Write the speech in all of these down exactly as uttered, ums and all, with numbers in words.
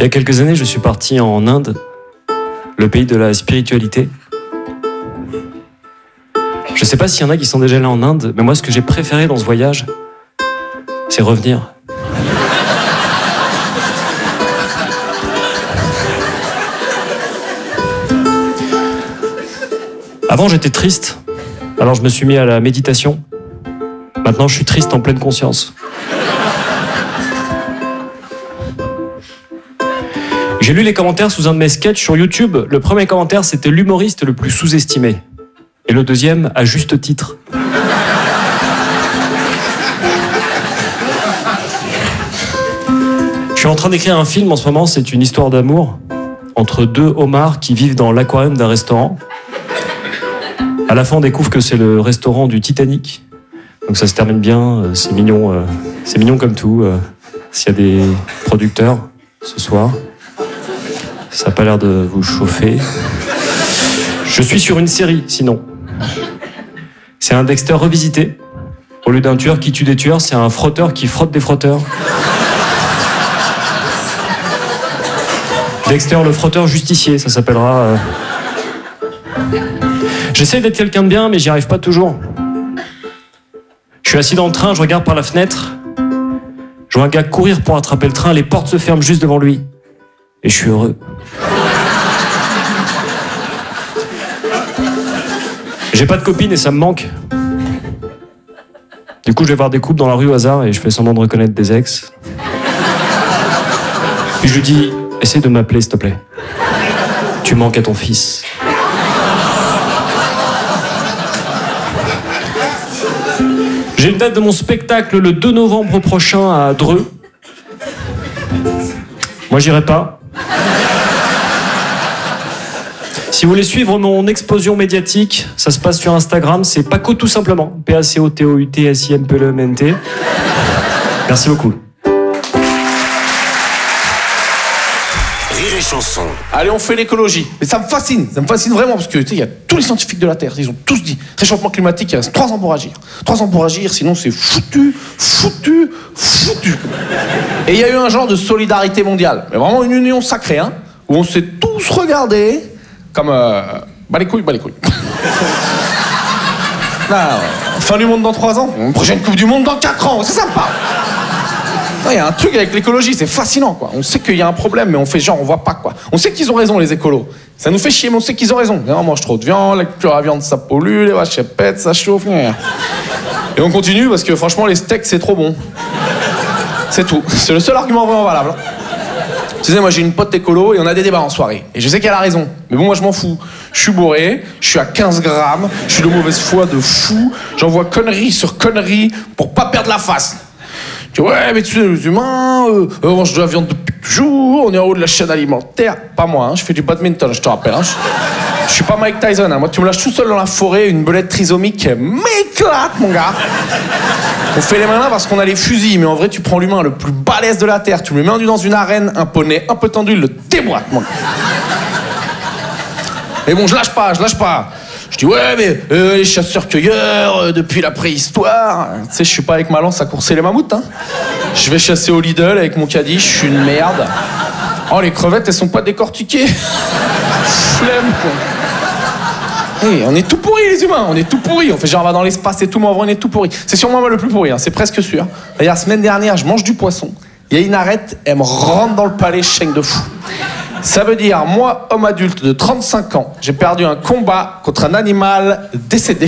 y a quelques années, je suis parti en Inde, le pays de la spiritualité. Je sais pas s'il y en a qui sont déjà allés en Inde, mais moi, ce que j'ai préféré dans ce voyage, c'est revenir. Avant, j'étais triste, alors je me suis mis à la méditation. Maintenant, je suis triste en pleine conscience. J'ai lu les commentaires sous un de mes sketchs sur YouTube. Le premier commentaire, c'était l'humoriste le plus sous-estimé. Et le deuxième, à juste titre. Je suis en train d'écrire un film en ce moment, c'est une histoire d'amour entre deux homards qui vivent dans l'aquarium d'un restaurant. À la fin, on découvre que c'est le restaurant du Titanic. Donc ça se termine bien, c'est mignon, euh, c'est mignon comme tout. Euh, s'il y a des producteurs ce soir, ça n'a pas l'air de vous chauffer. Je suis sur une série, sinon. C'est un Dexter revisité. Au lieu d'un tueur qui tue des tueurs, c'est un frotteur qui frotte des frotteurs. Dexter le frotteur justicier, ça s'appellera... Euh... J'essaie d'être quelqu'un de bien, mais j'y arrive pas toujours. Je suis assis dans le train, je regarde par la fenêtre. Je vois un gars courir pour attraper le train, les portes se ferment juste devant lui. Et je suis heureux. J'ai pas de copine et ça me manque. Du coup, je vais voir des couples dans la rue au hasard et je fais semblant de reconnaître des ex. Puis je lui dis, essaie de m'appeler, s'il te plaît. Tu manques à ton fils. J'ai une date de mon spectacle le deux novembre prochain à Dreux. Moi, j'irai pas. Si vous voulez suivre mon explosion médiatique, ça se passe sur Instagram, c'est Paco tout simplement. P A C O T O U T S I M P L E M N T. Merci beaucoup. Rire et chanson. Allez, on fait l'écologie. Mais ça me fascine, ça me fascine vraiment parce que tu sais, il y a tous les scientifiques de la Terre, ils ont tous dit réchauffement climatique, il reste trois ans pour agir. Trois ans pour agir, sinon c'est foutu, foutu, foutu. Et il y a eu un genre de solidarité mondiale, mais vraiment une union sacrée, hein, où on s'est tous regardés comme euh, bah les couilles, bah les couilles. Non, fin du monde dans trois ans, prochaine Coupe du Monde dans quatre ans, c'est sympa. Il y a un truc avec l'écologie, c'est fascinant, quoi. On sait qu'il y a un problème, mais on fait genre, on voit pas, quoi. On sait qu'ils ont raison, les écolos. Ça nous fait chier, mais on sait qu'ils ont raison. On mange trop de viande, la culture à viande, ça pollue, les vaches, elles pètent, ça chauffe. Et on continue parce que, franchement, les steaks, c'est trop bon. C'est tout. C'est le seul argument vraiment valable. Tu sais, moi, j'ai une pote écolo et on a des débats en soirée. Et je sais qu'elle a raison. Mais bon, moi, je m'en fous. Je suis bourré, je suis à quinze grammes, je suis de mauvaise foi de fou. J'envoie connerie sur connerie pour pas perdre la face. Tu dis, ouais, mais tu sais, les humains, euh, on mange de la viande depuis toujours, on est en haut de la chaîne alimentaire. Pas moi, hein, je fais du badminton, je te rappelle. Hein. Je, je suis pas Mike Tyson, hein. Moi, tu me lâches tout seul dans la forêt, une belette trisomique m'éclate, mon gars. On fait les malins parce qu'on a les fusils, mais en vrai, tu prends l'humain le plus balèze de la Terre, tu le mets dans une arène, un poney un peu tendu, il le déboîte, mon gars. Mais bon, je lâche pas, je lâche pas. Je dis, ouais, mais euh, les chasseurs-cueilleurs, euh, depuis la préhistoire. Tu sais, je suis pas avec ma lance à courser les mammouths, hein. Je vais chasser au Lidl avec mon caddie, je suis une merde. Oh, les crevettes, elles sont pas décortiquées. Flemme, quoi. Hey, on est tout pourris, les humains, on est tout pourris. On fait genre, on va dans l'espace et tout, mais en vrai, on est tout pourris. C'est sûrement moi le plus pourri, hein, c'est presque sûr. D'ailleurs, la semaine dernière, je mange du poisson. Il y a une arête, elle me rentre dans le palais, je saigne de fou. Ça veut dire, moi, homme adulte de trente-cinq ans, j'ai perdu un combat contre un animal décédé.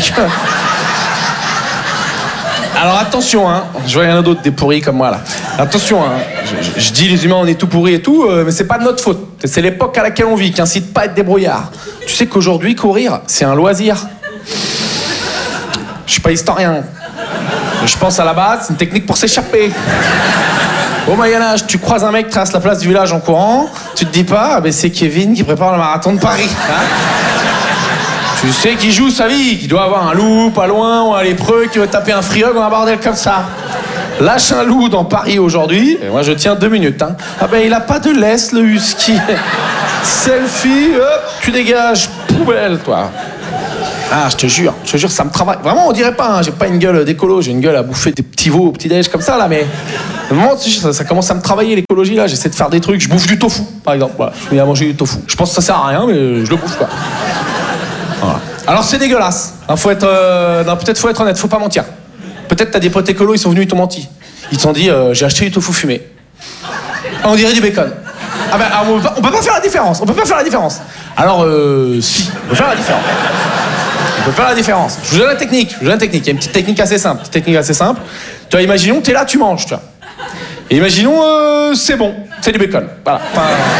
Alors attention, hein, je vois rien d'autre des pourris comme moi là. Attention, hein, je, je, je dis les humains on est tout pourris et tout, euh, mais c'est pas de notre faute. C'est l'époque à laquelle on vit qui incite pas à être débrouillard. Tu sais qu'aujourd'hui, courir, c'est un loisir. Je suis pas historien. Mais je pense à la base, c'est une technique pour s'échapper. Au Moyen-Âge, tu croises un mec qui traverse la place du village en courant, tu te dis pas, ah ben c'est Kevin qui prépare le marathon de Paris. Hein, tu sais qu'il joue sa vie, qu'il doit avoir un loup pas loin, ou un lépreux qui veut taper un free-hug ou un bordel comme ça. Lâche un loup dans Paris aujourd'hui, et moi je tiens deux minutes. Hein. Ah ben il a pas de laisse le husky. Selfie, hop, tu dégages, poubelle toi. Ah, je te jure, je te jure, ça me travaille. Vraiment, on dirait pas, hein, j'ai pas une gueule d'écolo, j'ai une gueule à bouffer des petits veaux au petit-déj comme ça, là, mais... Au moment, ça, ça commence à me travailler, l'écologie, là, j'essaie de faire des trucs, je bouffe du tofu, par exemple, voilà, je me mets à manger du tofu. Je pense que ça sert à rien, mais je le bouffe, quoi. Voilà. Alors, c'est dégueulasse. Hein, faut être... Euh... Non, peut-être faut être honnête, faut pas mentir. Peut-être t'as des potes écolos, ils sont venus, ils t'ont menti. Ils t'ont dit, euh, j'ai acheté du tofu fumé. Ah, on dirait du bacon. Ah ben, on peut, pas, on peut pas faire la différence, on peut pas faire la différence. Alors, euh, si, on peut faire la différence. On peut faire la différence. Je vous donne la technique, je vous donne la technique. Il y a une petite technique assez simple, petite technique assez simple. Tu vois, imaginons, t'es là, tu manges, tu vois. Et imaginons, euh, c'est bon, c'est du bacon. Voilà. Enfin,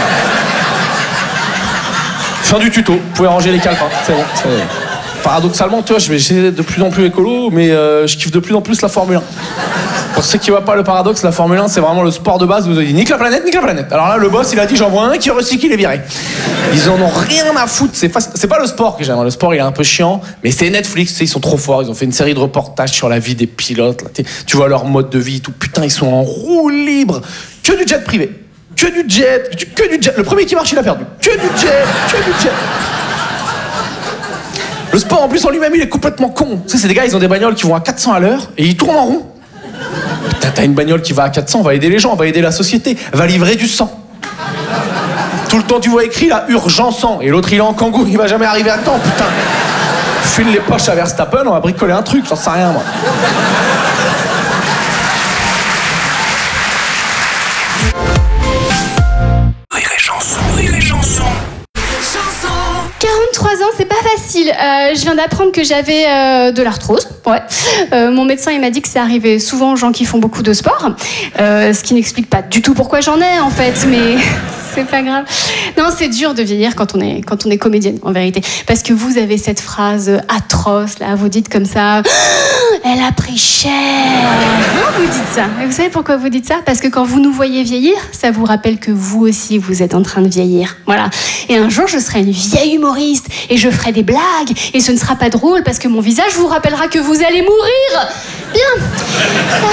fin du tuto, vous pouvez ranger les calepins, c'est bon. C'est... Paradoxalement, tu vois, je vais essayer de plus en plus écolo, mais euh, je kiffe de plus en plus la Formule un. Pour ceux qui voient pas le paradoxe, la Formule un, c'est vraiment le sport de base où vous avez dit nique la planète, nique la planète. Alors là, le boss, il a dit j'en vois un qui recycle, il est viré. Ils en ont rien à foutre. C'est, faci... c'est pas le sport que j'aime. Le sport, il est un peu chiant, mais c'est Netflix, tu sais, ils sont trop forts. Ils ont fait une série de reportages sur la vie des pilotes. Là. Tu vois leur mode de vie, tout. Putain, ils sont en roue libre. Que du jet privé. Que du jet. Que du jet. Le premier qui marche, il a perdu. Que du jet. Que du jet. Le sport, en plus, en lui-même, il est complètement con. Tu sais, c'est des gars, ils ont des bagnoles qui vont à quatre cents à l'heure et ils tournent en rond. Putain, t'as une bagnole qui va à quatre cents, va aider les gens, va aider la société, va livrer du sang. Tout le temps, tu vois écrit là, urgent sang. Et l'autre, il est en kangou, il va jamais arriver à temps, putain. File les poches à Verstappen, on va bricoler un truc, j'en sais rien, moi. Rire et chanson, rire et chanson. quarante-trois ans, c'est pas facile. Euh, je viens d'apprendre que j'avais euh, de l'arthrose. Ouais. Euh, mon médecin, il m'a dit que ça arrivait souvent aux gens qui font beaucoup de sport. Euh, ce qui n'explique pas du tout pourquoi j'en ai, en fait, mais c'est pas grave. Non, c'est dur de vieillir quand on est, quand on est comédienne, en vérité. Parce que vous avez cette phrase atroce, là, vous dites comme ça, « Elle a pris cher !» Non, vous dites ça. Et vous savez pourquoi vous dites ça ? Parce que quand vous nous voyez vieillir, ça vous rappelle que vous aussi, vous êtes en train de vieillir. Voilà. Et un jour, je serai une vieille humoriste et je ferai des blagues et ce ne sera pas drôle parce que mon visage vous rappellera que vous allez mourir. Bien. Euh...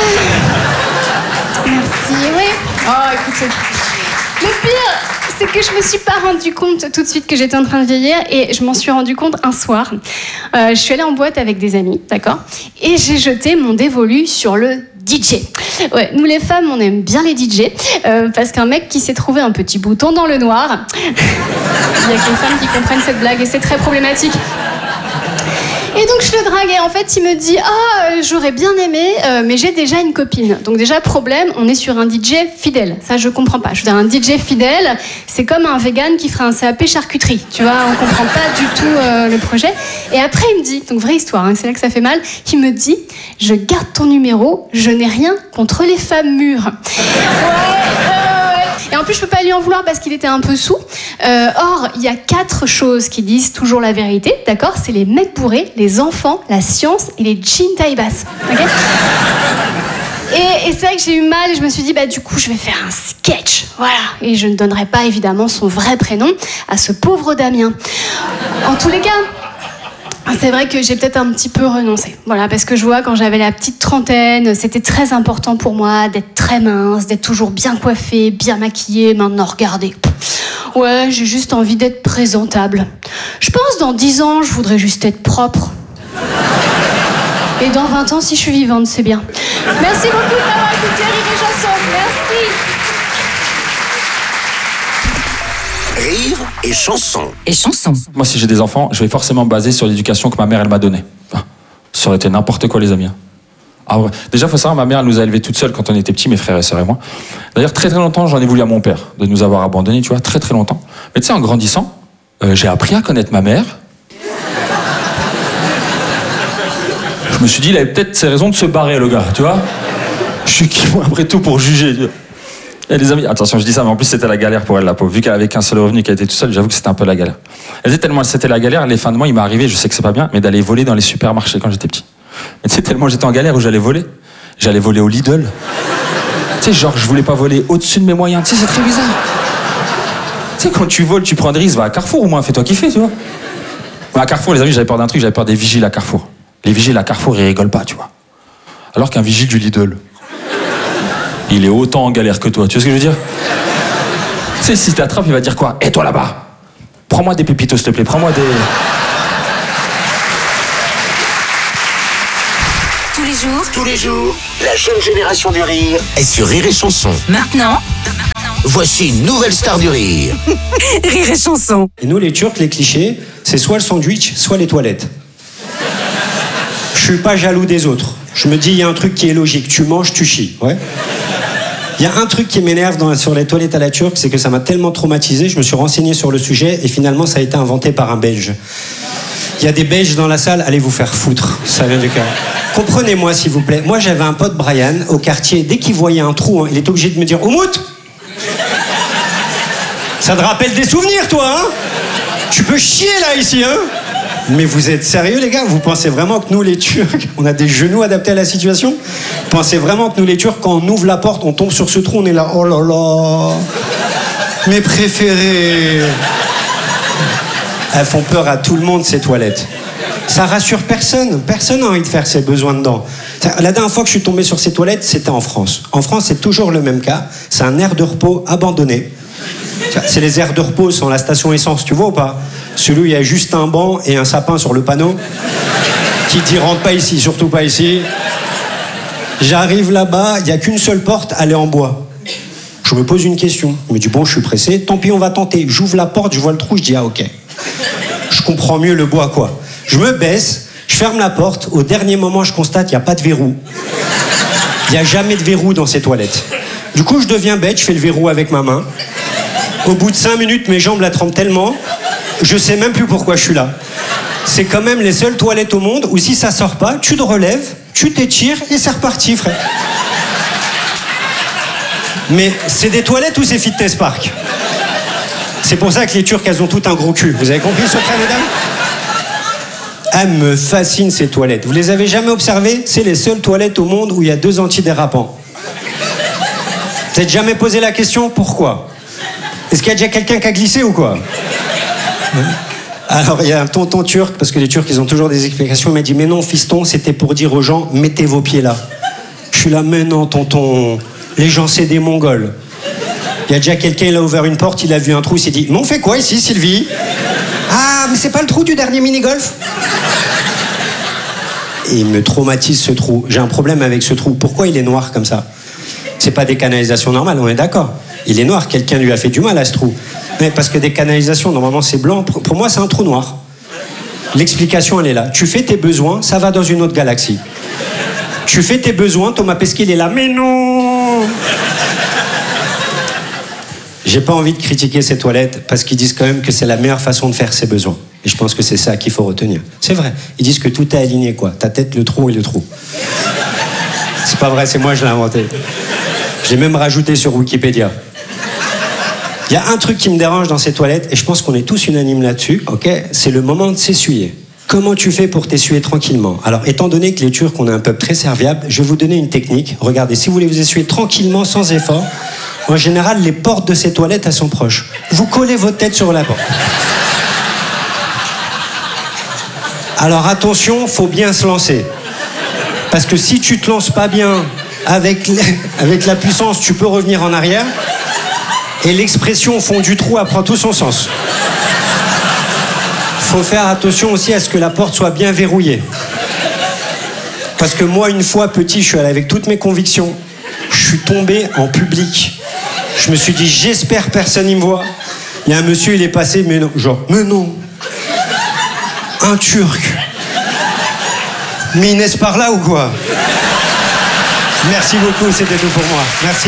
Merci, oui. Oh, écoute, c'est... Le pire, c'est que je me suis pas rendu compte tout de suite que j'étais en train de vieillir et je m'en suis rendu compte un soir. Euh, je suis allée en boîte avec des amis, d'accord ? Et j'ai jeté mon dévolu sur le D J. Ouais, nous les femmes, on aime bien les D J euh, parce qu'un mec qui s'est trouvé un petit bouton dans le noir, il y a que les femmes qui comprennent cette blague et c'est très problématique. Et donc je le drague et en fait il me dit « Ah, j'aurais bien aimé, euh, mais j'ai déjà une copine. » Donc déjà, problème, on est sur un D J fidèle. Ça, je comprends pas. Je veux dire, un D J fidèle, c'est comme un vegan qui ferait un C A P charcuterie. Tu vois, on comprend pas du tout euh, le projet. Et après, il me dit, donc vraie histoire, hein, c'est là que ça fait mal, il me dit « Je garde ton numéro, je n'ai rien contre les femmes mûres. » Ouais, et en plus, je peux pas lui en vouloir parce qu'il était un peu saoul. Euh, or, il y a quatre choses qui disent toujours la vérité, d'accord ? C'est les mecs bourrés, les enfants, la science et les jeans taille basse. Okay ? Et, et c'est vrai que j'ai eu mal et je me suis dit, bah du coup, je vais faire un sketch. Voilà. Et je ne donnerai pas évidemment son vrai prénom à ce pauvre Damien. En tous les cas, c'est vrai que j'ai peut-être un petit peu renoncé. Voilà, parce que je vois, quand j'avais la petite trentaine, c'était très important pour moi d'être très mince, d'être toujours bien coiffée, bien maquillée. Maintenant, regardez. Ouais, j'ai juste envie d'être présentable. Je pense dans dix ans, je voudrais juste être propre. Et dans vingt ans, si je suis vivante, c'est bien. Merci beaucoup d'avoir écouté Rire et Chanson. Merci. Rire et chanson. Et chanson. Moi, si j'ai des enfants, je vais forcément me baser sur l'éducation que ma mère, elle m'a donnée. Enfin, ça aurait été n'importe quoi, les amis. Ah ouais. Déjà, il faut savoir, ma mère, elle nous a élevés toutes seules quand on était petits, mes frères et sœurs et moi. D'ailleurs, très très longtemps, j'en ai voulu à mon père de nous avoir abandonnés, tu vois, très très longtemps. Mais tu sais, en grandissant, euh, j'ai appris à connaître ma mère. Je me suis dit, il avait peut-être ses raisons de se barrer, le gars, tu vois. Je suis qui, moi, après tout, pour juger, tu vois. Et les amis, attention, je dis ça, mais en plus, c'était la galère pour elle, la pauvre. Vu qu'elle avait qu'un seul revenu, qu'elle était toute seule, j'avoue que c'était un peu la galère. Elle disait tellement c'était la galère, les fins de mois, il m'est arrivé, je sais que c'est pas bien, mais d'aller voler dans les supermarchés quand j'étais petit. Mais tu sais, tellement j'étais en galère où j'allais voler. J'allais voler au Lidl. Tu sais, genre, je voulais pas voler au-dessus de mes moyens. Tu sais, c'est très bizarre. Tu sais, quand tu voles, tu prends des risques, va à Carrefour au moins, fais-toi kiffer, tu vois. Mais à Carrefour, les amis, j'avais peur d'un truc, j'avais peur des vigiles à Carrefour. Les vigiles à Carrefour, ils rigolent pas, tu vois. Alors qu'un vigile du Lidl, il est autant en galère que toi, tu vois ce que je veux dire? Tu sais, si t'attrapes, il va dire quoi? Hé, hey, toi là-bas, prends-moi des pépitos, s'il te plaît, prends-moi des... jours. Tous les jours, la jeune génération du rire est sur Rire et Chanson. Maintenant, Voici une nouvelle star du rire. Rire et Chanson. Et nous, les Turcs, les clichés, c'est soit le sandwich, soit les toilettes. Je suis pas jaloux des autres. Je me dis, il y a un truc qui est logique. Tu manges, tu chies. Ouais. Il y a un truc qui m'énerve dans, sur les toilettes à la turque, c'est que ça m'a tellement traumatisé, je me suis renseigné sur le sujet et finalement ça a été inventé par un Belge. Il y a des Belges dans la salle, allez vous faire foutre, ça vient du cœur. Comprenez-moi s'il vous plaît, moi j'avais un pote Brian au quartier, dès qu'il voyait un trou, hein, il était obligé de me dire « Oumout !» Ça te rappelle des souvenirs toi, hein? Tu peux chier là ici, hein? Mais vous êtes sérieux les gars? Vous pensez vraiment que nous les Turcs, on a des genoux adaptés à la situation? Vous pensez vraiment que nous les Turcs, quand on ouvre la porte, on tombe sur ce trou, on est là, oh là là, mes préférés. Elles font peur à tout le monde ces toilettes. Ça rassure personne, personne n'a envie de faire ses besoins dedans. La dernière fois que je suis tombé sur ces toilettes, c'était en France. En France, c'est toujours le même cas, c'est un aire de repos abandonné. C'est les aires de repos sans la station essence, tu vois ou pas? Celui où il y a juste un banc et un sapin sur le panneau qui dit rentre pas ici, surtout pas ici. J'arrive là-bas, il n'y a qu'une seule porte, elle est en bois. Je me pose une question. Je me dis bon, je suis pressé, tant pis, on va tenter. J'ouvre la porte, je vois le trou, je dis ah ok. Je comprends mieux le bois quoi. Je me baisse, je ferme la porte. Au dernier moment, je constate qu'il n'y a pas de verrou. Il n'y a jamais de verrou dans ces toilettes. Du coup, je deviens bête, je fais le verrou avec ma main. Au bout de cinq minutes, mes jambes la trempent tellement, je sais même plus pourquoi je suis là. C'est quand même les seules toilettes au monde où si ça sort pas, tu te relèves, tu t'étires et c'est reparti, frère. Mais c'est des toilettes ou c'est Fitness Park? C'est pour ça que les Turcs, elles ont tout un gros cul. Vous avez compris ce secret, mesdames? Elles me fascinent ces toilettes. Vous les avez jamais observées? C'est les seules toilettes au monde où il y a deux antidérapants. Vous n'avez jamais posé la question pourquoi? Est-ce qu'il y a déjà quelqu'un qui a glissé ou quoi? Alors il y a un tonton turc, parce que les Turcs ils ont toujours des explications, il m'a dit mais non fiston, c'était pour dire aux gens mettez vos pieds là. Je suis là, mais non tonton, les gens c'est des Mongols. Il y a déjà quelqu'un, il a ouvert une porte, il a vu un trou, il s'est dit mais on fait quoi ici Sylvie? Ah mais c'est pas le trou du dernier mini-golf? Et il me traumatise ce trou, j'ai un problème avec ce trou, pourquoi il est noir comme ça? C'est pas des canalisations normales, on est d'accord. Il est noir, quelqu'un lui a fait du mal à ce trou. Mais parce que des canalisations, normalement c'est blanc. Pour moi, c'est un trou noir. L'explication, elle est là. Tu fais tes besoins, ça va dans une autre galaxie. Tu fais tes besoins, Thomas Pesquet, il est là. Mais non! J'ai pas envie de critiquer ces toilettes parce qu'ils disent quand même que c'est la meilleure façon de faire ses besoins. Et je pense que c'est ça qu'il faut retenir. C'est vrai. Ils disent que tout est aligné, quoi. Ta tête, le trou et le trou. C'est pas vrai, c'est moi, je l'ai inventé. J'ai même rajouté sur Wikipédia. Il y a un truc qui me dérange dans ces toilettes, et je pense qu'on est tous unanimes là-dessus, ok? C'est le moment de s'essuyer. Comment tu fais pour t'essuyer tranquillement? Alors, étant donné que les Turcs, on est un peuple très serviable, je vais vous donner une technique. Regardez, si vous voulez vous essuyer tranquillement, sans effort, en général, les portes de ces toilettes, elles sont proches. Vous collez votre tête sur la porte. Alors attention, faut bien se lancer. Parce que si tu te lances pas bien avec, avec la puissance, tu peux revenir en arrière. Et l'expression au fond du trou, elle prend tout son sens. Faut faire attention aussi à ce que la porte soit bien verrouillée. Parce que moi, une fois petit, je suis allé avec toutes mes convictions. Je suis tombé en public. Je me suis dit, j'espère personne y me voit. Il y a un monsieur, il est passé, mais non, genre, mais non. Un Turc. Mais Inès par là ou quoi? Merci beaucoup, c'était tout pour moi. Merci.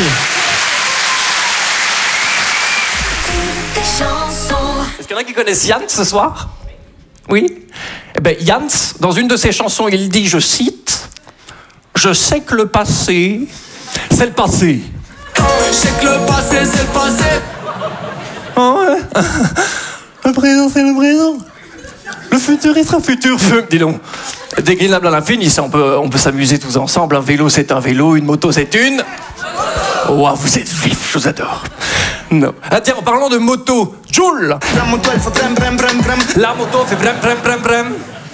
Est-ce qu'il y en a qui connaissent Jans ce soir? Oui? Eh bien, Jans, dans une de ses chansons, il dit, je cite, « Je sais que le passé, c'est le passé. » Je sais que le passé, c'est le passé. Oh, ouais. Le présent, c'est le présent. Le futur, il sera futur. Dis donc, déclinable à l'infini, ça, on peut, on peut s'amuser tous ensemble. Un vélo, c'est un vélo, une moto, c'est une... Oh, vous êtes vifs, je vous adore. Non. Ah tiens, en parlant de moto, Joule. La moto, elle fait brem, brem, brem, brem. La moto fait brem, brem, brem, brem.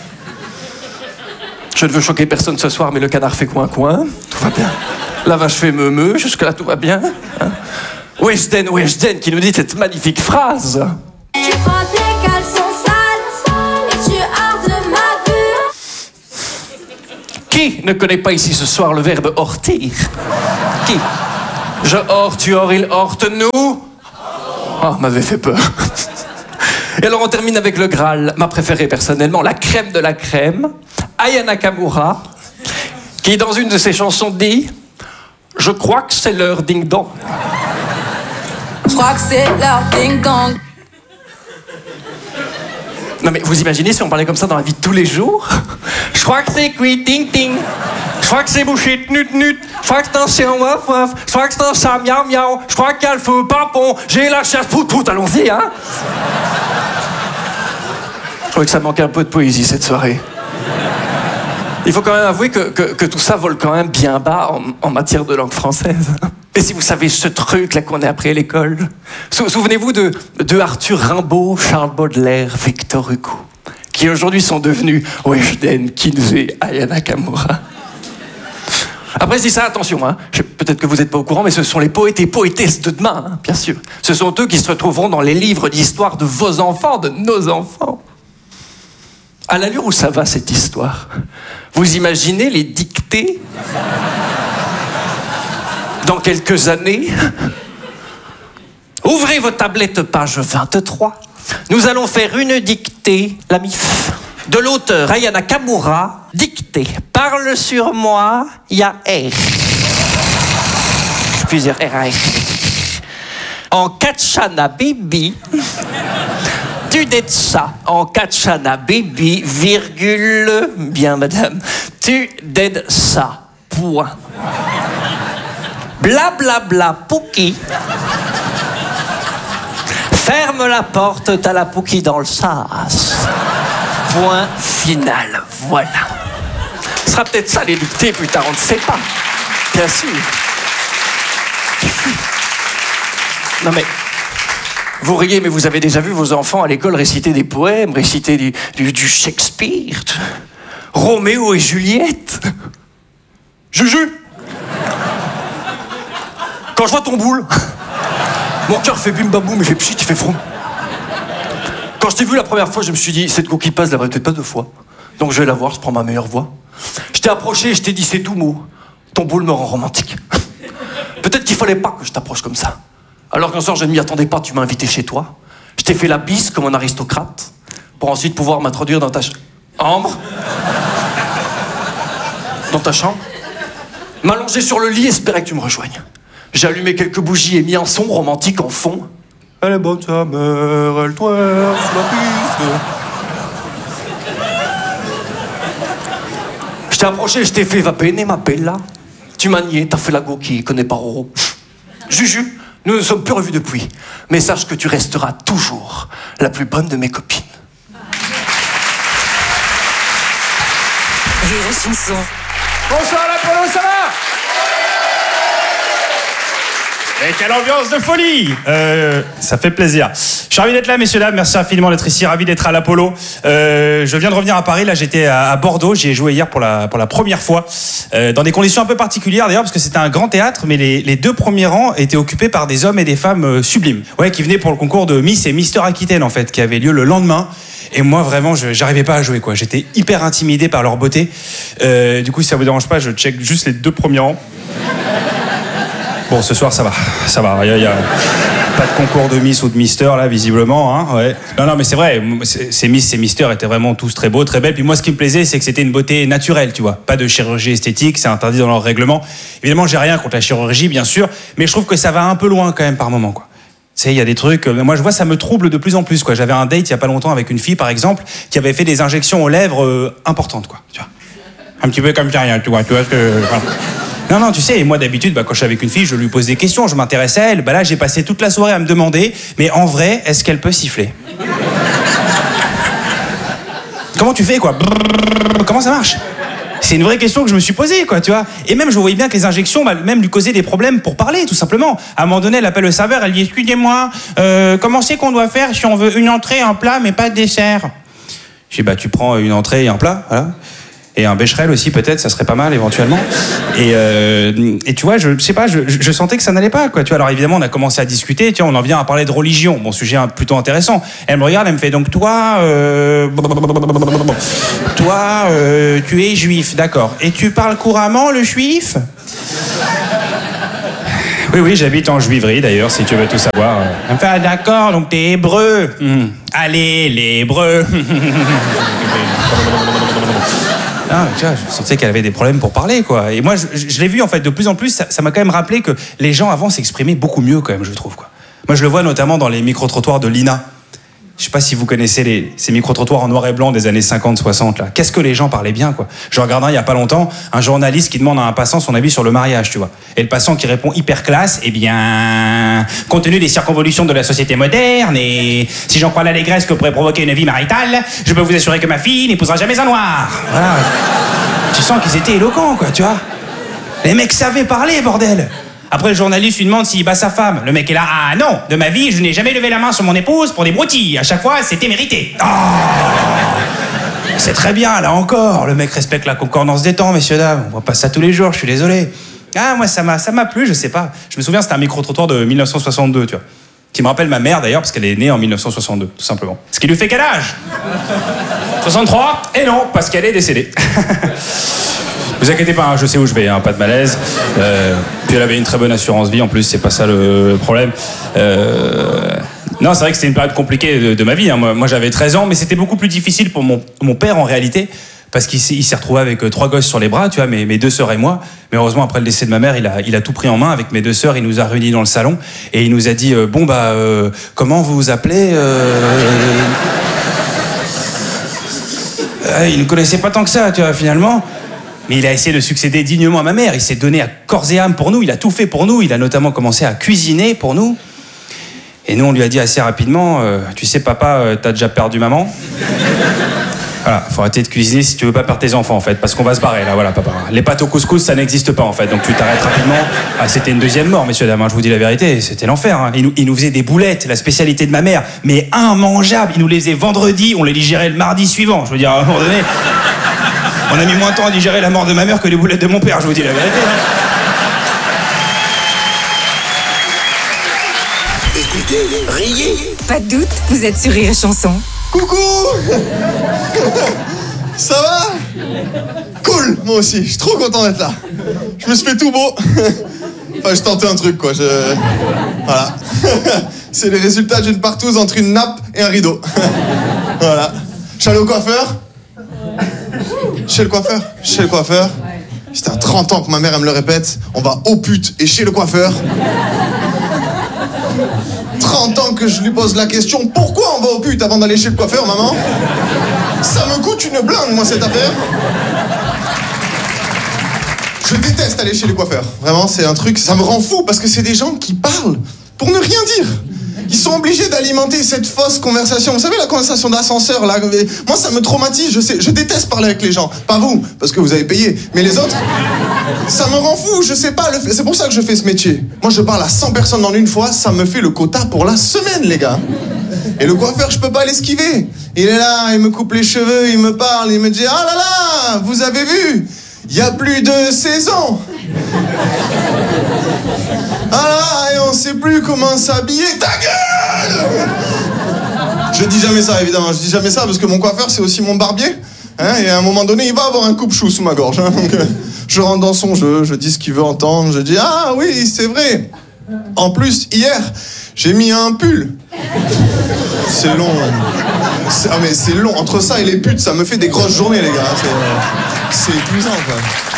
Je ne veux choquer personne ce soir, mais le canard fait coin, coin. Tout va bien. La vache fait meu, meu. Jusque-là, tout va bien. Hein? Weshden, Weshden, qui nous dit cette magnifique phrase. Tu prends tes caleçons sales et tu as de ma vue. Qui Qui ne connaît pas ici ce soir le verbe hortir? Qui? Je hors, tu hors, il horte, nous. Oh, m'avait fait peur. Et alors on termine avec le Graal, ma préférée personnellement, la crème de la crème, Aya Nakamura, qui dans une de ses chansons dit « Je crois que c'est l'heure ding-dong ». Je crois que c'est l'heure ding-dong. Non mais vous imaginez si on parlait comme ça dans la vie de tous les jours? Je crois que c'est cuit ting-ting. Je crois que c'est bouché tnut-nut. Je crois que c'est un chien waf-waf. Je crois que c'est un chat miaou-miaou. Je crois qu'il y a le feu papon. J'ai la chasse prout-prout. Allons-y, hein? Je trouvais que ça manquait un peu de poésie cette soirée. Il faut quand même avouer que, que, que tout ça vole quand même bien bas en, en matière de langue française. Et si vous savez ce truc là qu'on a appris à l'école, sou- souvenez-vous de, de Arthur Rimbaud, Charles Baudelaire, Victor Hugo, qui aujourd'hui sont devenus Weshden, Kinsey, Aya Nakamura. Après je dis ça, attention, hein, je- peut-être que vous n'êtes pas au courant, mais ce sont les poètes et poétesses de demain, hein, bien sûr. Ce sont eux qui se retrouveront dans les livres d'histoire de vos enfants, de nos enfants. À l'allure où ça va cette histoire, vous imaginez les dictées dans quelques années? Ouvrez vos tablettes, page vingt-trois. Nous allons faire une dictée, la M I F, de l'auteur Aya Nakamura, dictée. Parle sur moi, il y a R. Plusieurs R A R. En Kachana Baby, tu dettes ça. En Kachana Baby, virgule, bien madame, tu dettes ça. Point. Blablabla bla, bla, Pouki. Ferme la porte, t'as la Pouki dans le sas. Point final. Voilà. Ce sera peut-être ça les dictées plus tard, on ne sait pas. Bien sûr. Non mais, vous riez, mais vous avez déjà vu vos enfants à l'école réciter des poèmes, réciter du, du, du Shakespeare, Roméo et Juliette. Juju. Quand je vois ton boule, mon cœur fait bim bam boum, il fait pchit, il fait froum. Quand je t'ai vu la première fois, je me suis dit, cette go qui passe, je la verrai peut-être pas deux fois. Donc je vais la voir, je prends ma meilleure voix. Je t'ai approché, je t'ai dit, c'est doux mot. Ton boule me rend romantique. Peut-être qu'il fallait pas que je t'approche comme ça. Alors qu'un soir, je ne m'y attendais pas, tu m'as invité chez toi. Je t'ai fait la bise comme un aristocrate, pour ensuite pouvoir m'introduire dans ta chambre. Dans ta chambre. M'allonger sur le lit, espérer que tu me rejoignes. J'ai allumé quelques bougies et mis un son romantique en fond. Elle est bonne sa mère, elle twerk sur la piste. Je t'ai approché, je t'ai fait va bene ma bella. Tu m'as nié, t'as fait la go qui connaît pas Roro. Juju, nous ne sommes plus revus depuis. Mais sache que tu resteras toujours la plus bonne de mes copines. Rire et chanson. Bonsoir l'Apollo, ça va? Et quelle ambiance de folie! euh, Ça fait plaisir. Je suis ravi d'être là, messieurs, dames. Merci infiniment d'être ici. Ravi d'être à l'Apollo. Euh, je viens de revenir à Paris. Là, j'étais à, à Bordeaux. J'y ai joué hier pour la, pour la première fois. Euh, dans des conditions un peu particulières, d'ailleurs, parce que c'était un grand théâtre, mais les, les deux premiers rangs étaient occupés par des hommes et des femmes euh, sublimes. Ouais, qui venaient pour le concours de Miss et Mister Aquitaine, en fait, qui avait lieu le lendemain. Et moi, vraiment, je j'arrivais pas à jouer, quoi. J'étais hyper intimidé par leur beauté. Euh, du coup, si ça vous dérange pas, je check juste les deux premiers rangs. Bon, ce soir, ça va. Ça va. Il y, y a pas de concours de Miss ou de Mister, là, visiblement. Hein, ouais. Non, non, mais c'est vrai. Ces Miss, ces Mister étaient vraiment tous très beaux, très belles. Puis moi, ce qui me plaisait, c'est que c'était une beauté naturelle, tu vois. Pas de chirurgie esthétique, c'est interdit dans leur règlement. Évidemment, j'ai rien contre la chirurgie, bien sûr. Mais je trouve que ça va un peu loin, quand même, par moment, quoi. Tu sais, il y a des trucs... Moi, je vois, ça me trouble de plus en plus, quoi. J'avais un date il y a pas longtemps avec une fille, par exemple, qui avait fait des injections aux lèvres euh, importantes, quoi. Tu vois. Un petit peu comme ça, rien, tu vois. Tu vois que... Enfin... Non, non, tu sais, et moi d'habitude, bah, quand je suis avec une fille, je lui pose des questions, je m'intéresse à elle. Bah là, j'ai passé toute la soirée à me demander, mais en vrai, est-ce qu'elle peut siffler? Comment tu fais, quoi? Brrr, comment ça marche? C'est une vraie question que je me suis posée, quoi, tu vois. Et même, je voyais bien que les injections, bah, même lui causaient des problèmes pour parler, tout simplement. À un moment donné, elle appelle le serveur, elle dit, excusez-moi, euh, comment c'est qu'on doit faire si on veut une entrée, un plat, mais pas de dessert? Je dis, bah, tu prends une entrée et un plat, voilà. Et un Becherel aussi, peut-être, ça serait pas mal, éventuellement. Et, euh, et tu vois, je, je sais pas, je, je sentais que ça n'allait pas, quoi. Tu vois, alors évidemment, on a commencé à discuter, tu vois, on en vient à parler de religion. Bon, sujet plutôt intéressant. Elle me regarde, elle me fait, donc toi, euh, toi, euh, tu es juif, d'accord. Et tu parles couramment le juif ? Oui, oui, j'habite en juiverie, d'ailleurs, si tu veux tout savoir. Elle me fait, ah, d'accord, donc t'es hébreu. Mmh. Allez, les hébreux. Ah, tu vois, je sentais qu'elle avait des problèmes pour parler, quoi. Et moi, je, je l'ai vu, en fait, de plus en plus, ça, ça m'a quand même rappelé que les gens avant s'exprimaient beaucoup mieux, quand même, je trouve, quoi. Moi, je le vois notamment dans les micro-trottoirs de l'I N A. Je sais pas si vous connaissez les, ces micro-trottoirs en noir et blanc des années cinquante soixante, là. Qu'est-ce que les gens parlaient bien, quoi. Je regardais il y a pas longtemps un journaliste qui demande à un passant son avis sur le mariage, tu vois. Et le passant qui répond hyper classe, eh bien, compte tenu des circonvolutions de la société moderne et si j'en crois l'allégresse que pourrait provoquer une vie maritale, je peux vous assurer que ma fille n'épousera jamais un noir. Voilà. Tu sens qu'ils étaient éloquents, quoi, tu vois. Les mecs savaient parler, bordel. Après, le journaliste lui demande s'il bat sa femme. Le mec est là, ah non, de ma vie, je n'ai jamais levé la main sur mon épouse pour des broutilles. À chaque fois, c'était mérité. Oh, c'est très bien, là encore. Le mec respecte la concordance des temps, messieurs, dames. On voit pas ça tous les jours, je suis désolé. Ah, moi, ça m'a, ça m'a plu, je sais pas. Je me souviens, c'était un micro-trottoir de mille neuf cent soixante-deux, tu vois. Qui me rappelle ma mère, d'ailleurs, parce qu'elle est née en mille neuf cent soixante-deux, tout simplement. Ce qui lui fait quel âge ? soixante-trois ? Et non, parce qu'elle est décédée. Vous inquiétez pas, hein, je sais où je vais, hein, pas de malaise. Euh, puis elle avait une très bonne assurance vie en plus, c'est pas ça le problème. Euh, non, c'est vrai que c'était une période compliquée de, de ma vie. Hein. Moi, moi j'avais treize ans, mais c'était beaucoup plus difficile pour mon, mon père en réalité, parce qu'il s'est, il s'est retrouvé avec trois gosses sur les bras, tu vois, mes, mes deux sœurs et moi. Mais heureusement, après le décès de ma mère, il a, il a tout pris en main avec mes deux sœurs. Il nous a réunis dans le salon et il nous a dit euh, bon bah euh, comment vous vous appelez euh... euh, Il ne connaissait pas tant que ça, tu vois, finalement. Mais il a essayé de succéder dignement à ma mère. Il s'est donné à corps et âme pour nous. Il a tout fait pour nous. Il a notamment commencé à cuisiner pour nous. Et nous, on lui a dit assez rapidement, euh, tu sais, papa, euh, t'as déjà perdu maman. Voilà, faut arrêter de cuisiner si tu veux pas perdre tes enfants, en fait, parce qu'on va se barrer, là, voilà, papa. Les pâtes au couscous, ça n'existe pas, en fait, donc tu t'arrêtes rapidement. Ah, c'était une deuxième mort, messieurs, dames, hein, je vous dis la vérité, c'était l'enfer. Hein. Il, nous, il nous faisait des boulettes, la spécialité de ma mère, mais immangeables. Il nous les faisait vendredi, on les digérait le mardi suivant. Je veux dire, à un moment donné... On a mis moins de temps à digérer la mort de ma mère que les boulettes de mon père, je vous dis la vérité. Écoutez, riez. Pas de doute, vous êtes sur Rire et Chanson. Coucou. Ça va? Cool, moi aussi, je suis trop content d'être là. Je me suis fait tout beau. Enfin, je tentais un truc, quoi. Je... Voilà. C'est les résultats d'une partouze entre une nappe et un rideau. Voilà. Je suis allé au coiffeur. Chez le coiffeur, chez le coiffeur. C'était à trente ans que ma mère, elle me le répète. On va au pute et chez le coiffeur. trente ans que je lui pose la question, pourquoi on va au pute avant d'aller chez le coiffeur, maman? Ça me coûte une blinde, moi, cette affaire. Je déteste aller chez les coiffeurs. Vraiment, c'est un truc, ça me rend fou parce que c'est des gens qui parlent pour ne rien dire. Ils sont obligés d'alimenter cette fausse conversation. Vous savez, la conversation d'ascenseur, là, moi, ça me traumatise. Je sais, je déteste parler avec les gens. Pas vous, parce que vous avez payé. Mais les autres, ça me rend fou. Je sais pas. Le... C'est pour ça que je fais ce métier. Moi, je parle à cent personnes en une fois. Ça me fait le quota pour la semaine, les gars. Et le coiffeur, je peux pas l'esquiver. Il est là, il me coupe les cheveux, il me parle, il me dit « Ah là là, vous avez vu, il y a plus de seize ans. Ah là, et on sait plus comment s'habiller. Ta gueule !» Je dis jamais ça, évidemment. Je dis jamais ça parce que mon coiffeur, c'est aussi mon barbier. Hein, et à un moment donné, il va avoir un coupe-chou sous ma gorge. Hein, donc, euh, je rentre dans son jeu, je dis ce qu'il veut entendre. Je dis « Ah oui, c'est vrai. En plus, hier, j'ai mis un pull. » C'est long. C'est, ah mais c'est long. Entre ça et les putes, ça me fait des grosses journées, les gars. C'est, c'est épuisant, quoi.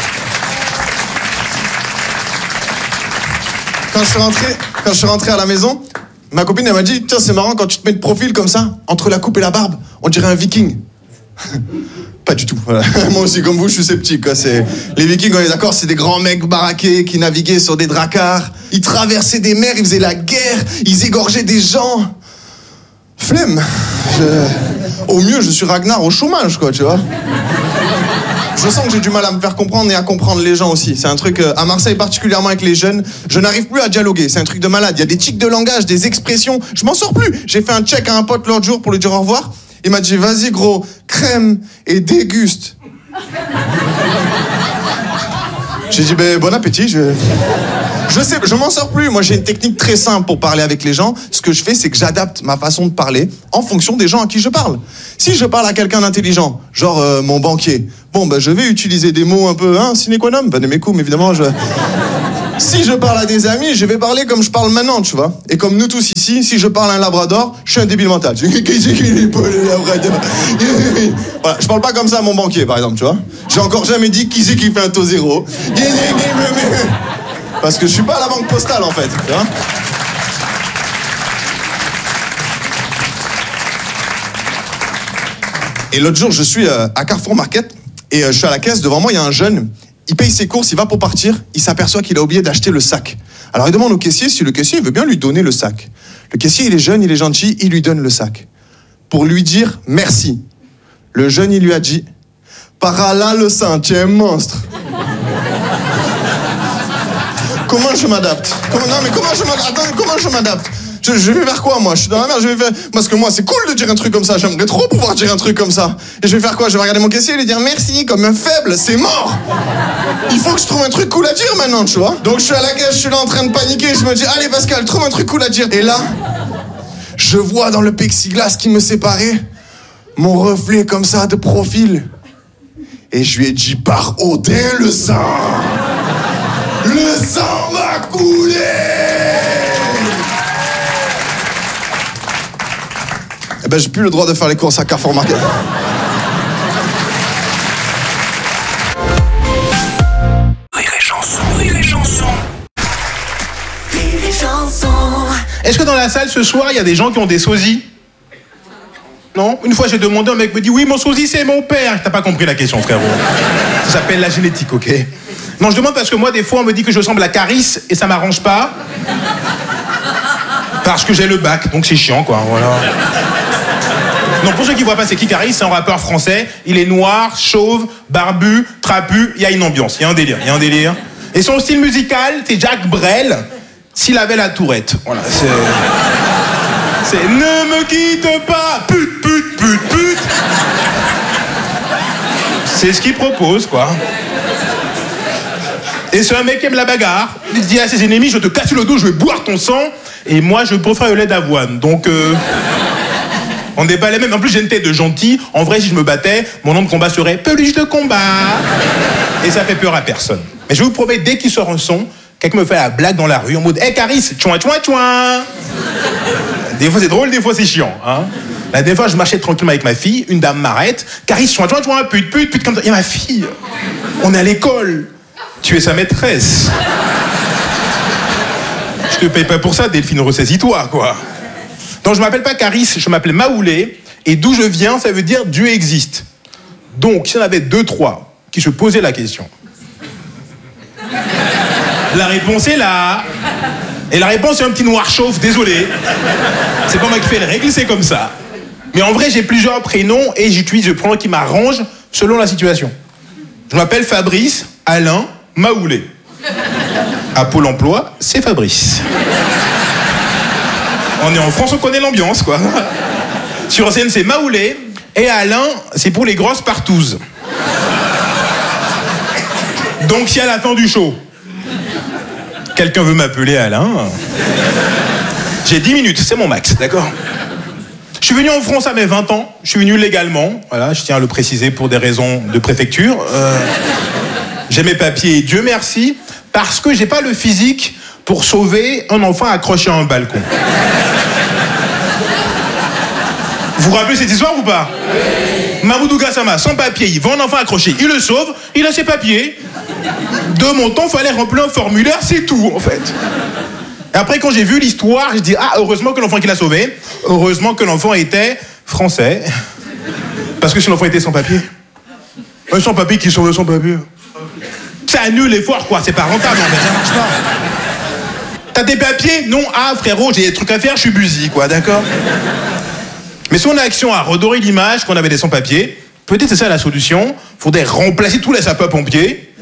Quand je suis rentré, quand je suis rentré à la maison, ma copine, elle m'a dit « Tiens, c'est marrant, quand tu te mets de profil comme ça, entre la coupe et la barbe, on dirait un viking. » Pas du tout. Voilà. Moi aussi, comme vous, je suis sceptique. Quoi. C'est... Les Vikings, on est d'accord, c'est des grands mecs baraqués qui naviguaient sur des dracars. Ils traversaient des mers, ils faisaient la guerre, ils égorgeaient des gens. Flemme. Je... Au mieux, je suis Ragnar au chômage, quoi, tu vois. Je sens que j'ai du mal à me faire comprendre et à comprendre les gens aussi. C'est un truc, euh, à Marseille particulièrement avec les jeunes, je n'arrive plus à dialoguer. C'est un truc de malade. Il y a des tics de langage, des expressions. Je m'en sors plus. J'ai fait un check à un pote l'autre jour pour lui dire au revoir. Il m'a dit, vas-y gros, crème et déguste. J'ai dit, ben, bon appétit, je... Je sais, je m'en sors plus. Moi, j'ai une technique très simple pour parler avec les gens. Ce que je fais, c'est que j'adapte ma façon de parler en fonction des gens à qui je parle. Si je parle à quelqu'un d'intelligent, genre euh, mon banquier, bon, ben, je vais utiliser des mots un peu, hein, sine qua non, ben, de mes coups, mais évidemment, je... Si je parle à des amis, je vais parler comme je parle maintenant, tu vois. Et comme nous tous ici, si je parle à un labrador, je suis un débile mental. Je voilà, je parle pas comme ça à mon banquier, par exemple, tu vois. J'ai encore jamais dit qui c'est qui fait un taux zéro. Parce que je suis pas à la banque postale, en fait, tu vois. Et l'autre jour, je suis euh, à Carrefour Market et euh, je suis à la caisse. Devant moi, il y a un jeune. Il paye ses courses, il va pour partir. Il s'aperçoit qu'il a oublié d'acheter le sac. Alors il demande au caissier si le caissier veut bien lui donner le sac. Le caissier, il est jeune, il est gentil, il lui donne le sac. Pour lui dire merci. Le jeune, il lui a dit « Par là le sang, tu es un monstre !» Comment je m'adapte? Comment, non mais comment je m'adapte? Attends, comment je m'adapte? Je, je vais faire quoi, moi? Je suis dans la merde, je vais faire... Parce que moi, c'est cool de dire un truc comme ça. J'aimerais trop pouvoir dire un truc comme ça. Et je vais faire quoi? Je vais regarder mon caissier et lui dire merci, comme un faible, c'est mort! Il faut que je trouve un truc cool à dire maintenant, tu vois? Donc je suis à la caisse, je suis là en train de paniquer, je me dis, allez Pascal, trouve un truc cool à dire. Et là, je vois dans le plexiglas qui me séparait, mon reflet comme ça, de profil. Et je lui ai dit, par Odin, le sang! Le sang va couler! Eh ben, j'ai plus le droit de faire les courses à Carrefour Market. Rire et chanson, rire et chanson. Rire et chanson. Est-ce que dans la salle ce soir, il y a des gens qui ont des sosies? Non? Une fois, j'ai demandé, un mec me dit, oui, mon sosie, c'est mon père. T'as pas compris la question, frérot. Ça s'appelle la génétique, ok? Non, je demande parce que moi, des fois, on me dit que je ressemble à Caris et ça m'arrange pas. Parce que j'ai le bac, donc c'est chiant, quoi, voilà. Non, pour ceux qui voient pas, c'est qui Caris? C'est un rappeur français. Il est noir, chauve, barbu, trapu. Il y a une ambiance, il y a un délire, il y a un délire. Et son style musical, c'est Jacques Brel s'il avait la tourette. Voilà, c'est... C'est ne me quitte pas, pute, pute, pute, pute. C'est ce qu'il propose, quoi. Et c'est un mec qui aime la bagarre. Il dit à ses ennemis, je te casse le dos, je vais boire ton sang. Et moi, je préfère le lait d'avoine. Donc, euh, on n'est pas les mêmes. En plus, j'ai une tête de gentil. En vrai, si je me battais, mon nom de combat serait peluche de combat. Et ça fait peur à personne. Mais je vous promets, dès qu'il sort un son, quelqu'un me fait la blague dans la rue en mode, hé hey, Caris, tchouin, tchouin, tchouin. Des fois, c'est drôle, des fois, c'est chiant. Hein. La dernière fois, je marchais tranquillement avec ma fille. Une dame m'arrête. Caris, tchouin, tchouin, tchouin, pute, pute, pute, comme ça. Et ma fille, on est à l'école. Tu es sa maîtresse. Je te paye pas pour ça, Delphine, ressaisis-toi, quoi. Donc, je m'appelle pas Caris, je m'appelle Maoulé. Et d'où je viens, ça veut dire Dieu existe. Donc, s'il y en avait deux, trois qui se posaient la question. La réponse est là. Et la réponse est un petit noir chauve, désolé. C'est pas moi qui fais les règles, c'est comme ça. Mais en vrai, j'ai plusieurs prénoms et j'utilise le prénom qui m'arrange selon la situation. Je m'appelle Fabrice, Alain, Maoulé. À Pôle emploi, c'est Fabrice. On est en France, on connaît l'ambiance, quoi. Sur scène, c'est Maoulé. Et Alain, c'est pour les grosses partouzes. Donc, si à la fin du show, quelqu'un veut m'appeler Alain, j'ai dix minutes, c'est mon max, d'accord? Je suis venu en France à mes vingt ans, je suis venu légalement, voilà, je tiens à le préciser pour des raisons de préfecture. Euh, j'ai mes papiers, Dieu merci, parce que j'ai pas le physique pour sauver un enfant accroché à un balcon. Vous vous rappelez cette histoire ou pas? Oui. Mamoudou Gassama, sans papier, il voit un enfant accroché, il le sauve, il a ses papiers. De mon temps, il fallait remplir un formulaire, c'est tout, en fait. Et après, quand j'ai vu l'histoire, j'ai dit, ah, heureusement que l'enfant qu'il a sauvé, heureusement que l'enfant était français. Parce que si l'enfant était sans papier, un sans papier qui sauve sans papier, ça annule l'effort, quoi, c'est pas rentable, en fait, ça marche pas. T'as des papiers? Non, ah, frérot, j'ai des trucs à faire, je suis busy, quoi, d'accord? Mais si on a action à redorer l'image qu'on avait des sans-papiers, peut-être c'est ça la solution. Faudrait remplacer tous les sapeurs-pompiers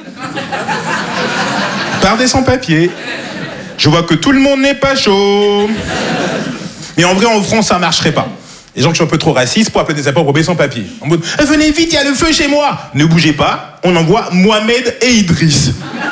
par des sans-papiers. Je vois que tout le monde n'est pas chaud. Mais en vrai, en France, ça marcherait pas. Les gens qui sont un peu trop racistes pour appeler des sapeurs pompiers sans papier. En mode, eh, venez vite, il y a le feu chez moi. Ne bougez pas, on envoie Mohamed et Idriss.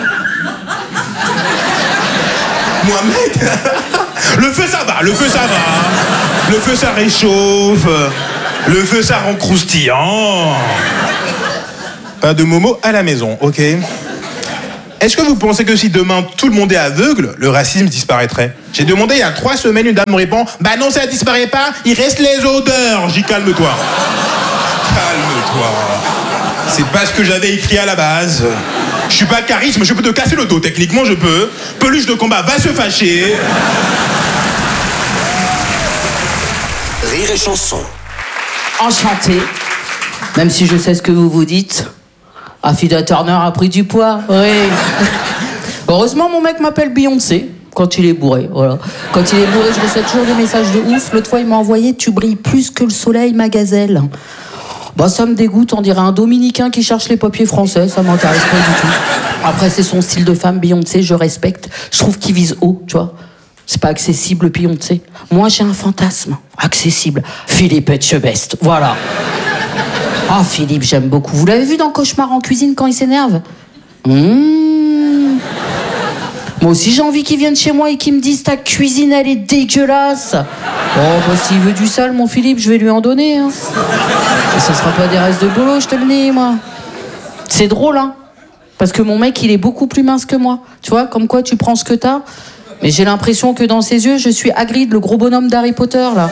Mohamed. Le feu ça va, le feu ça va. Le feu ça réchauffe. Le feu ça rend croustillant. Pas de Momo à la maison, ok? Est-ce que vous pensez que si demain tout le monde est aveugle, le racisme disparaîtrait? J'ai demandé il y a trois semaines, une dame me répond, bah non, ça disparaît pas, il reste les odeurs. J'y calme-toi. Calme-toi. C'est pas ce que j'avais écrit à la base. Je suis pas charisme, je peux te casser le dos, techniquement je peux. Peluche de combat va se fâcher. Rire et chanson. Enchanté, même si je sais ce que vous vous dites. Affida Turner a pris du poids, oui. Heureusement, mon mec m'appelle Beyoncé quand il est bourré, voilà. Quand il est bourré, je reçois toujours des messages de ouf. L'autre fois, il m'a envoyé « Tu brilles plus que le soleil, ma gazelle ». Bah, ça me dégoûte, on dirait un Dominicain qui cherche les papiers français, ça m'intéresse pas du tout. Après, c'est son style de femme, Beyoncé, je respecte. Je trouve qu'il vise haut, tu vois. C'est pas accessible, Beyoncé. Moi, j'ai un fantasme accessible. Philippe Etchebest, voilà. Ah, oh, Philippe, j'aime beaucoup. Vous l'avez vu dans Cauchemar en cuisine quand il s'énerve? mmh. Moi aussi, j'ai envie qu'il vienne chez moi et qu'il me dise ta cuisine, elle est dégueulasse. Oh, bah, s'il veut du sale, mon Philippe, je vais lui en donner. Hein. Et ça sera pas des restes de bolo, je te le dis, moi. C'est drôle, hein. Parce que mon mec, il est beaucoup plus mince que moi. Tu vois, comme quoi tu prends ce que t'as. Mais j'ai l'impression que dans ses yeux, je suis Hagrid, le gros bonhomme d'Harry Potter, là.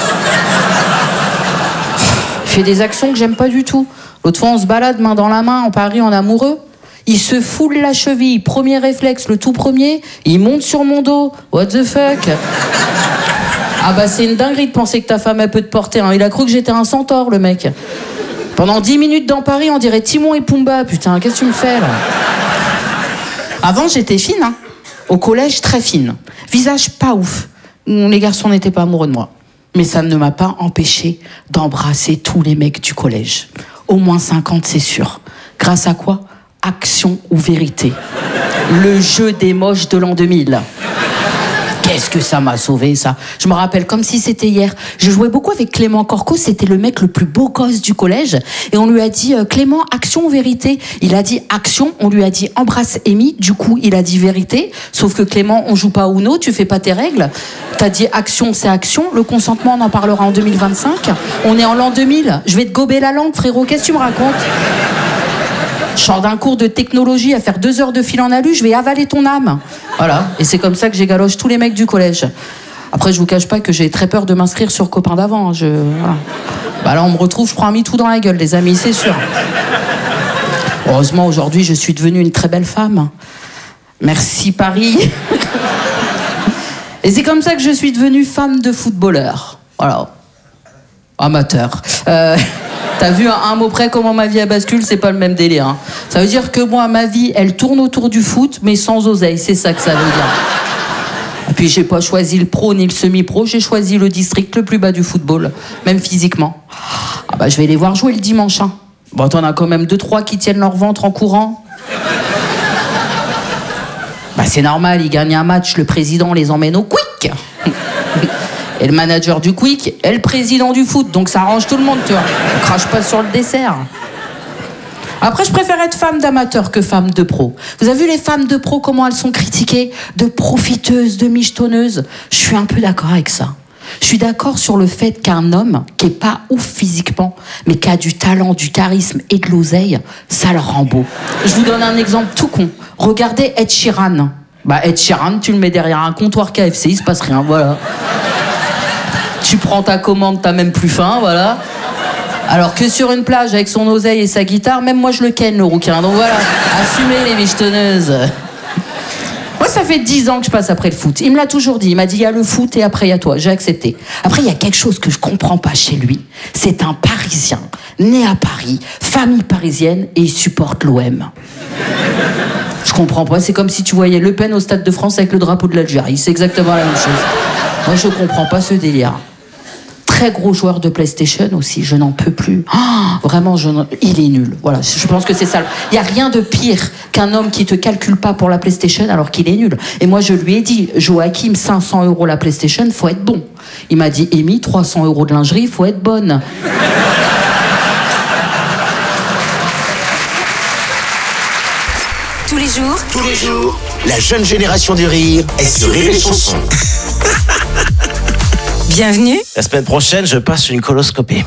Il fait des actions que j'aime pas du tout. L'autre fois, on se balade main dans la main en Paris en amoureux. Il se foule la cheville, premier réflexe, le tout premier, il monte sur mon dos. What the fuck? Ah bah c'est une dinguerie de penser que ta femme elle peut te porter. Hein. Il a cru que j'étais un centaure, le mec. Pendant dix minutes dans Paris, on dirait Timon et Pumba. Putain, qu'est-ce que tu me fais là? Avant, j'étais fine, hein. Au collège, très fine. Visage pas ouf. Les garçons n'étaient pas amoureux de moi. Mais ça ne m'a pas empêché d'embrasser tous les mecs du collège. Au moins cinquante, c'est sûr. Grâce à quoi? Action ou vérité. Le jeu des moches de l'an deux mille. Qu'est-ce que ça m'a sauvé, ça? Je me rappelle comme si c'était hier. Je jouais beaucoup avec Clément Corco, c'était le mec le plus beau gosse du collège. Et on lui a dit, euh, Clément, action ou vérité? Il a dit action, on lui a dit embrasse Amy. Du coup, il a dit vérité. Sauf que Clément, on joue pas au Uno, tu fais pas tes règles. T'as dit action, c'est action. Le consentement, on en parlera en deux mille vingt-cinq. On est en l'an deux mille. Je vais te gober la langue, frérot. Qu'est-ce que tu me racontes? Je sors d'un cours de technologie à faire deux heures de fil en alu, je vais avaler ton âme. Voilà. Et c'est comme ça que j'égaloche tous les mecs du collège. Après, je vous cache pas que j'ai très peur de m'inscrire sur Copain d'avant. Je... Voilà. Bah là, on me retrouve, je prends un MeToo dans la gueule, les amis, c'est sûr. Heureusement, aujourd'hui, je suis devenue une très belle femme. Merci, Paris. Et c'est comme ça que je suis devenue femme de footballeur. Voilà. Amateur. Euh... T'as vu à un mot près comment ma vie a bascule, c'est pas le même délire. Hein. Ça veut dire que moi, ma vie, elle tourne autour du foot, mais sans oseille, c'est ça que ça veut dire. Et puis j'ai pas choisi le pro ni le semi-pro, j'ai choisi le district le plus bas du football, même physiquement. Ah bah je vais les voir jouer le dimanche. Hein. Bon, t'en as quand même deux, trois qui tiennent leur ventre en courant. Bah c'est normal, ils gagnent un match, le président les emmène au quick. Et le manager du Quick est le président du foot, donc ça arrange tout le monde, tu vois. On crache pas sur le dessert. Après, je préfère être femme d'amateur que femme de pro. Vous avez vu les femmes de pro, comment elles sont critiquées? De profiteuses, de michetonneuses. Je suis un peu d'accord avec ça. Je suis d'accord sur le fait qu'un homme qui est pas ouf physiquement, mais qui a du talent, du charisme et de l'oseille, ça le rend beau. Je vous donne un exemple tout con. Regardez Ed Sheeran. Bah, Ed Sheeran, tu le mets derrière un comptoir K F C, il se passe rien, voilà. Tu prends ta commande, t'as même plus faim, voilà. Alors que sur une plage avec son oseille et sa guitare, même moi je le ken, le rouquin. Donc voilà, assumez les michetonneuses. Moi, ça fait dix ans que je passe après le foot. Il me l'a toujours dit. Il m'a dit, il y a le foot et après il y a toi. J'ai accepté. Après, il y a quelque chose que je comprends pas chez lui. C'est un Parisien, né à Paris, famille parisienne, et il supporte l'O M. Je comprends pas. C'est comme si tu voyais Le Pen au Stade de France avec le drapeau de l'Algérie. C'est exactement la même chose. Moi, je comprends pas ce délire. Très gros joueur de PlayStation aussi, je n'en peux plus. Oh, vraiment, je n'en- il est nul. Voilà, je pense que c'est ça. Il n'y a rien de pire qu'un homme qui te calcule pas pour la PlayStation alors qu'il est nul. Et moi, je lui ai dit, Joachim, cinq cents euros la PlayStation, faut être bon. Il m'a dit, Amy, trois cents euros de lingerie, faut être bonne. Tous les jours, tous les jours, la jeune génération du rire est sur Rire et Chanson. Bienvenue. La semaine prochaine, je passe une coloscopie.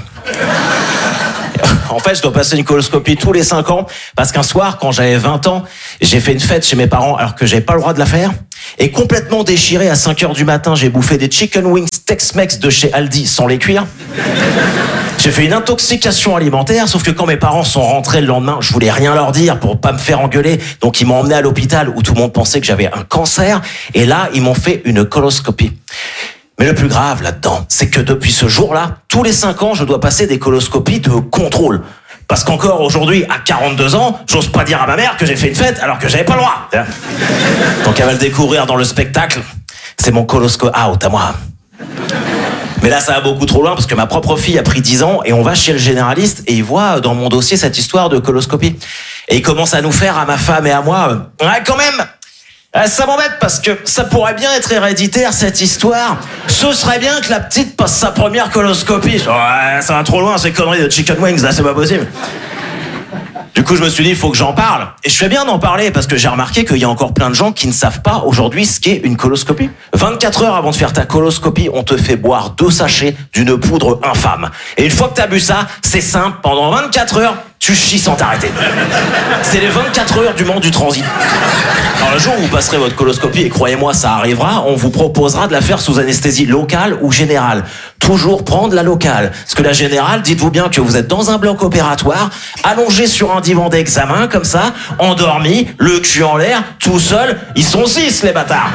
En fait, je dois passer une coloscopie tous les cinq ans parce qu'un soir, quand j'avais vingt ans, j'ai fait une fête chez mes parents alors que j'avais pas le droit de la faire. Et complètement déchiré, à cinq heures du matin, j'ai bouffé des chicken wings Tex-Mex de chez Aldi sans les cuire. J'ai fait une intoxication alimentaire, sauf que quand mes parents sont rentrés le lendemain, je voulais rien leur dire pour pas me faire engueuler. Donc ils m'ont emmené à l'hôpital où tout le monde pensait que j'avais un cancer. Et là, ils m'ont fait une coloscopie. Mais le plus grave là-dedans, c'est que depuis ce jour-là, tous les cinq ans, je dois passer des coloscopies de contrôle. Parce qu'encore aujourd'hui, à quarante-deux ans, j'ose pas dire à ma mère que j'ai fait une fête alors que j'avais pas le droit. Donc elle va le découvrir dans le spectacle. C'est mon colosco out à moi. Mais là, ça va beaucoup trop loin parce que ma propre fille a pris dix ans et on va chez le généraliste et il voit dans mon dossier cette histoire de coloscopie. Et il commence à nous faire, à ma femme et à moi, euh, ouais, quand même, euh, ça m'embête parce que ça pourrait bien être héréditaire cette histoire. Ce serait bien que la petite passe sa première coloscopie. Ouais, ça va trop loin ces conneries de chicken wings, là, c'est pas possible. Du coup, je me suis dit, il faut que j'en parle. Et je fais bien d'en parler parce que j'ai remarqué qu'il y a encore plein de gens qui ne savent pas aujourd'hui ce qu'est une coloscopie. vingt-quatre heures avant de faire ta coloscopie, on te fait boire deux sachets d'une poudre infâme. Et une fois que t'as bu ça, c'est simple, pendant vingt-quatre heures, tu chies sans t'arrêter. C'est les vingt-quatre heures du Mans du transit. Alors le jour où vous passerez votre coloscopie, et croyez-moi, ça arrivera, on vous proposera de la faire sous anesthésie locale ou générale. Toujours prendre la locale. Parce que la générale, dites-vous bien que vous êtes dans un bloc opératoire, allongé sur un divan d'examen, comme ça, endormi, le cul en l'air, tout seul. Ils sont six, les bâtards.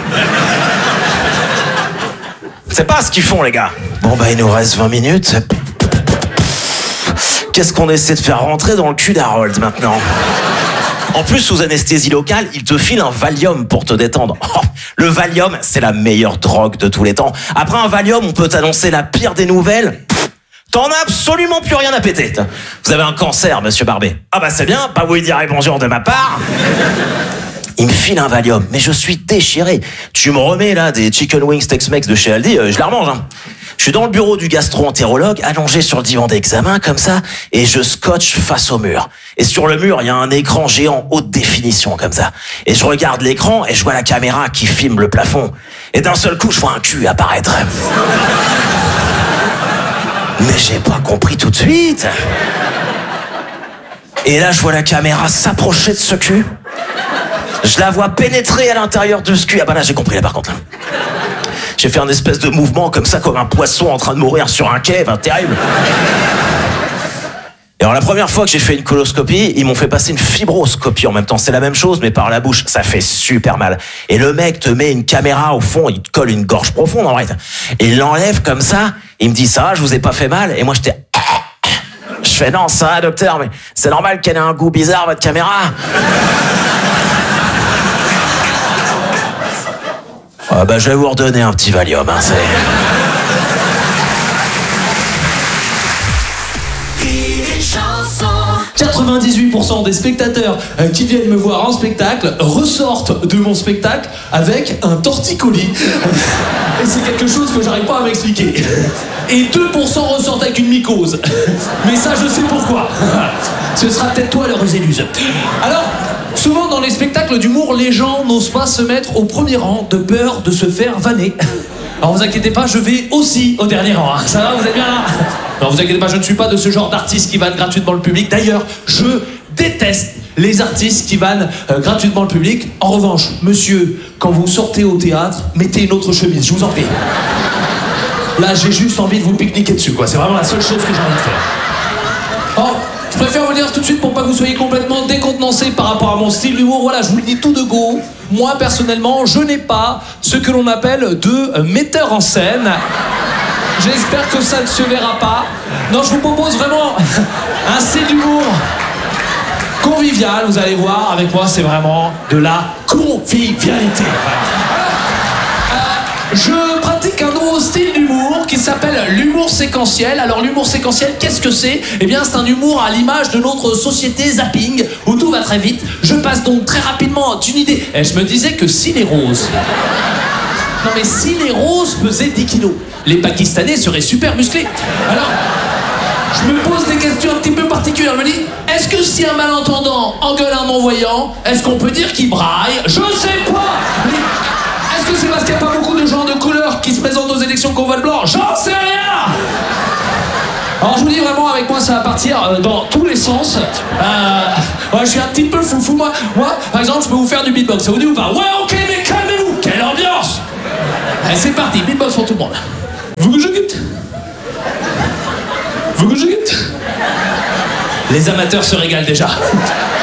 C'est pas ce qu'ils font, les gars. Bon, bah, il nous reste vingt minutes. Qu'est-ce qu'on essaie de faire rentrer dans le cul d'Harold, maintenant ? En plus, sous anesthésie locale, il te file un Valium pour te détendre. Oh, le Valium, c'est la meilleure drogue de tous les temps. Après un Valium, on peut t'annoncer la pire des nouvelles. Pff, t'en as absolument plus rien à péter. Vous avez un cancer, monsieur Barbet. Ah bah c'est bien, pas vous lui direz bonjour de ma part. Il me file un Valium, mais je suis déchiré. Tu me remets là des chicken wings Tex-Mex de chez Aldi, euh, je la remange. Hein. Je suis dans le bureau du gastro-entérologue, allongé sur le divan d'examen, comme ça, et je scotche face au mur. Et sur le mur, il y a un écran géant haute définition, comme ça. Et je regarde l'écran, et je vois la caméra qui filme le plafond. Et d'un seul coup, je vois un cul apparaître. Mais j'ai pas compris tout de suite. Et là, je vois la caméra s'approcher de ce cul. Je la vois pénétrer à l'intérieur de ce cul. Ah bah là, j'ai compris, là, par contre. Là. J'ai fait un espèce de mouvement comme ça, comme un poisson en train de mourir sur un quai, enfin, terrible. Et alors la première fois que j'ai fait une coloscopie, ils m'ont fait passer une fibroscopie en même temps. C'est la même chose, mais par la bouche. Ça fait super mal. Et le mec te met une caméra au fond, il te colle une gorge profonde en vrai. Et il l'enlève comme ça, il me dit ça va, je vous ai pas fait mal. Et moi j'étais... Je fais non, ça va docteur, mais c'est normal qu'elle ait un goût bizarre votre caméra. Ah bah je vais vous redonner un petit Valium, hein, c'est... quatre-vingt-dix-huit pour cent des spectateurs euh, qui viennent me voir en spectacle ressortent de mon spectacle avec un torticolis. Et c'est quelque chose que j'arrive pas à m'expliquer. Et deux pour cent ressortent avec une mycose. Mais ça, je sais pourquoi. Ce sera peut-être toi, l'heureuse éluse. Alors, souvent dans les spectacles d'humour, les gens n'osent pas se mettre au premier rang de peur de se faire vanner. Alors vous inquiétez pas, je vais aussi au dernier rang. Hein. Ça va, vous êtes bien là? Non, vous inquiétez pas, je ne suis pas de ce genre d'artiste qui vanne gratuitement le public. D'ailleurs, je déteste les artistes qui vannent euh, gratuitement le public. En revanche, monsieur, quand vous sortez au théâtre, mettez une autre chemise, je vous en prie. Là, j'ai juste envie de vous pique-niquer dessus, quoi. C'est vraiment la seule chose que j'ai envie de faire. Oh, je préfère vous le dire tout de suite pour pas que vous soyez complètement décontenancé par rapport à mon style d'humour. Voilà, je vous le dis tout de go. Moi, personnellement, je n'ai pas ce que l'on appelle de metteur en scène. J'espère que ça ne se verra pas. Non, je vous propose vraiment un style d'humour convivial. Vous allez voir, avec moi, c'est vraiment de la convivialité. Euh, je pratique un nouveau style d'humour qui s'appelle l'humour séquentiel. Alors l'humour séquentiel, qu'est-ce que c'est? Eh bien c'est un humour à l'image de notre société zapping, où tout va très vite. Je passe donc très rapidement d'une idée. Et je me disais que si les roses... Non mais si les roses pesaient dix kilos, les Pakistanais seraient super musclés. Alors, je me pose des questions un petit peu particulières. Je me dis, est-ce que si un malentendant engueule un non-voyant, est-ce qu'on peut dire qu'il braille? Je sais pas. Mais est-ce que c'est parce qu'il n'y a pas beaucoup de gens de couleur qui se présentent aux élections qu'on vote blanc? J'en sais rien. Alors je vous dis vraiment, avec moi ça va partir euh, dans tous les sens. Euh, ouais, je suis un petit peu foufou. Moi, moi, par exemple, je peux vous faire du beatbox. Ça vous dit ou pas? Ouais, ok, mais calmez-vous. Quelle ambiance. Allez, c'est parti, beatbox pour tout le monde. Vous que je quitte? Vous que je quitte? Les amateurs se régalent déjà.